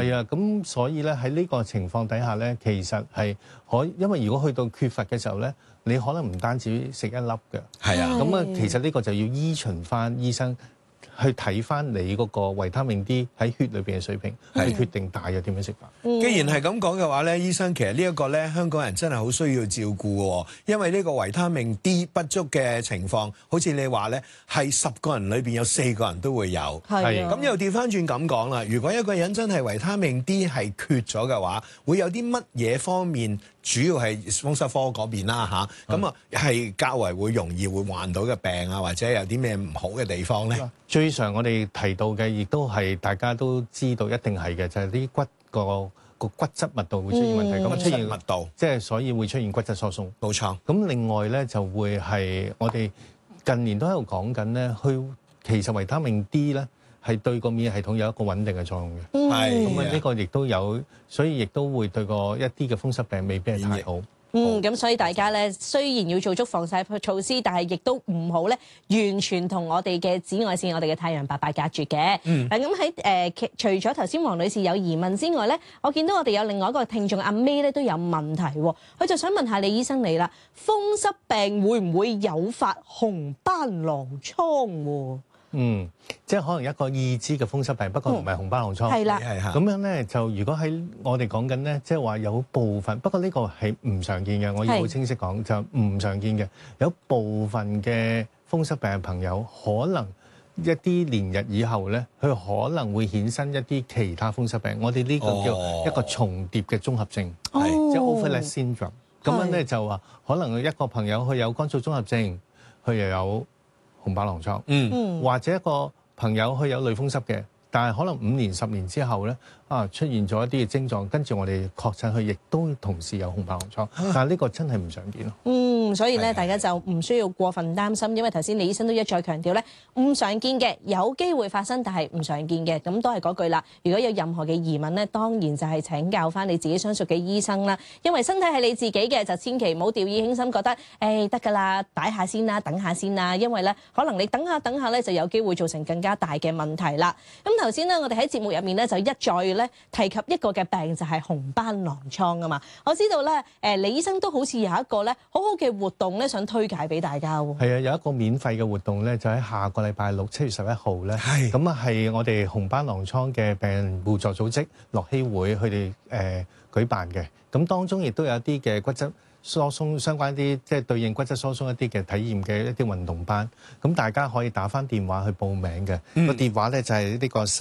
係啊，咁所以咧喺呢個情況底下咧，其實係因為如果去到缺乏嘅時候咧，你可能唔單止食一粒嘅， 係啊， 咁啊其實呢個就要依循翻醫生去睇翻你嗰個維他命 D 喺血裏邊嘅水平，去決定大約點樣食法。 既然係咁講嘅話咧，醫生其實呢一個咧，香港人真係好需要照顧嘅，因為呢個維他命 D 不足嘅情況，好似你話咧，係10個人裏邊有4個人都會有。 係咁又調翻轉咁講啦，如果一個人真係維他命 D 係缺咗嘅話，會有啲乜嘢方面？主要係風濕科嗰邊啦嚇，咁啊係較為會容易會患到嘅病啊，或者有啲咩唔好嘅地方咧？ 最常我哋提到嘅，亦都係大家都知道一定係嘅，就係啲骨個骨質密度會出現問題，咁出現密度， 即係所以會出現骨質疏鬆。 冇錯。 咁另外咧就會係我哋近年都喺度講緊咧，其實維他命 D 咧係對個免疫系統有一個穩定嘅作用嘅。 係咁啊呢個亦都有，所以亦都會對個一啲嘅風濕病未必係太好。 咁所以大家咧雖然要做足防曬措施，但係亦都唔好咧完全同我哋嘅紫外線、我哋嘅太陽白白隔絕嘅。咁喺除咗頭先黃女士有疑問之外咧，我見到我哋有另外一個聽眾阿 May 咧都有問題喎，佢就想問下李醫生你啦，風濕病會唔會誘發紅斑狼瘡喎？ 即係可能一個已知嘅風濕病，不過唔係紅斑狼瘡。 係啦， 咁樣咧就如果喺我哋講緊咧，即係話有部分，不過呢個係唔常見嘅，我要好清晰講就唔常見嘅。有部分嘅風濕病嘅朋友，可能一啲年日以後咧，佢可能會衍生一啲其他風濕病。我哋呢個叫一個重疊嘅綜合症，即係 overlap syndrome。咁樣咧就話可能一個朋友佢有肝臟綜合症，佢又有紅斑狼瘡，或者一個朋友佢有類風濕嘅，但係可能5年、10年之後咧，出現咗一啲嘅症狀，跟住我哋確診佢亦都同時有紅斑狼瘡，但係呢個真係唔常見咯。 所以咧大家就唔需要過分擔心，因為頭先李醫生都一再強調咧，唔常見嘅有機會發生，但係唔常見嘅，咁都係嗰句啦。如果有任何嘅疑問咧，當然就係請教翻你自己相熟嘅醫生啦。因為身體係你自己嘅，就千祈唔好掉以輕心，覺得得㗎啦，擺下先啦，等下先啦。因為咧可能你等下咧就有機會造成更加大嘅問題啦。咁頭先咧我哋喺節目入面咧就一再咧提及一個嘅病就係紅斑狼瘡啊嘛。我知道咧李醫生都好似有一個咧好好嘅活動咧，想推介俾大家喎。 係啊，有一個免費嘅活動咧，就喺下個禮拜6，7月11號咧。係。咁啊，係我哋紅斑狼瘡嘅病人互助組織樂禧會佢哋舉辦嘅。咁當中亦都有一啲嘅骨質疏鬆相關啲，即係對應骨質疏鬆一啲嘅體驗嘅一啲運動班。咁大家可以打返電話去報名嘅。個電話咧就係呢個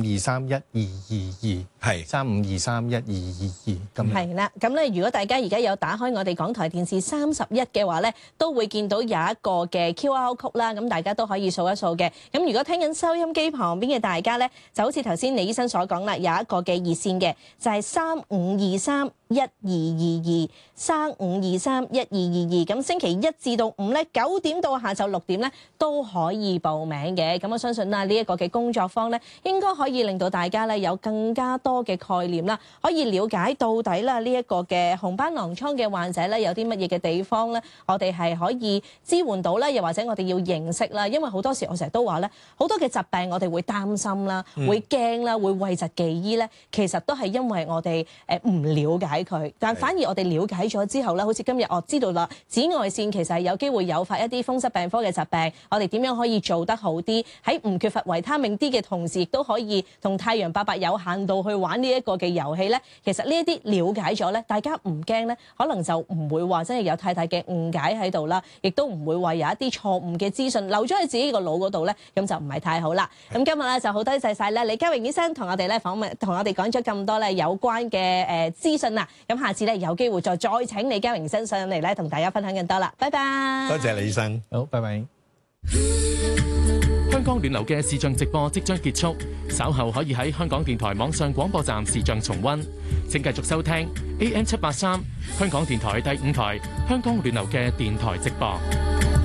35231222，係35231222咁。 係啦，咁咧如果大家而家有打開我哋港台電視31嘅話咧，都會見到有一個嘅 QR code 啦，咁大家都可以掃一掃嘅。咁如果聽緊收音機旁邊嘅大家咧，就好似頭先李醫生所講啦，有一個嘅熱線嘅，就係35231222，35231222。咁星期1至到5咧，9點到下晝6點咧都可以報名嘅。咁我相信啦，呢一個嘅工作坊咧，應該可以令到大家咧有更加多嘅概念啦，可以了解到底啦呢一個嘅紅斑狼瘡嘅患者咧有啲乜嘢嘅地方咧，我哋係可以支援到啦，又或者我哋要認識啦。因為好多時我成日都話咧，好多嘅疾病我哋會擔心啦，會驚啦，會諱疾忌醫咧，其實都係因為我哋唔了解佢。但反而我哋了解咗之後咧，好似今日我知道啦，紫外線其實係有機會誘發一啲風濕病科嘅疾病，我哋點樣可以做得好啲？喺唔缺乏維他命 D 嘅同時，亦都可以同太陽伯伯有限度去玩呢一個嘅遊戲咧。其實呢一啲了解咗咧，大家唔驚咧，可能就唔會話真係有太大嘅誤解喺度啦，亦都唔會話有一啲錯誤嘅資訊留咗喺自己個腦嗰度咧，咁就唔係太好啦。咁今日咧就好多謝晒咧李家榮醫生同我哋咧訪問，同我哋講咗咁多咧有關嘅資訊啦。咁下次咧有機會再請李家榮醫生上嚟咧同大家分享更多啦。拜拜。 多謝李醫生。 好，拜拜。 香港暖流嘅視像直播即將結束，稍後可以喺香港電台網上廣播站視像重溫。請繼續收聽 AM783 香港電台第5台香港暖流嘅電台直播。